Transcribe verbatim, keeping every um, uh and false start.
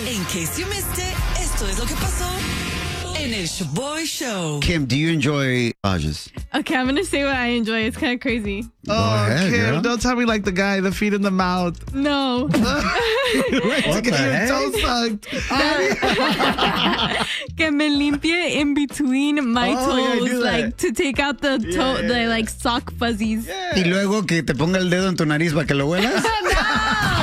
In case you missed it, esto es lo que pasó en el Shaboy Show. Kim, do you enjoy massages? Okay, I'm going to say what I enjoy. It's kind of crazy. Go Oh, ahead, Kim, girl. don't tell me like the guy, the feet in the mouth. No. What to get the your heck? toe sucked. Que me limpie in between my Oh, yeah, I toes, do that. like to take out the toe, Yeah. the like sock fuzzies. Y luego que te ponga el dedo en tu nariz para que lo huelas. No.